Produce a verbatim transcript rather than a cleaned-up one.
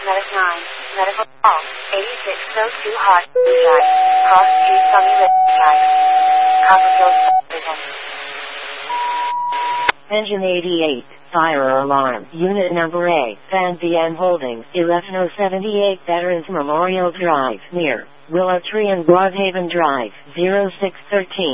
Medic nine, medical call, eighty-six oh two Hot, Side, Cross Street, Sunny Side, Copperfield Subdivision. Engine eighty-eight, fire alarm, unit number A, Van V M Holdings, eleven oh seventy-eight Veterans Memorial Drive, near Willow Tree and Broadhaven Drive, zero six one three.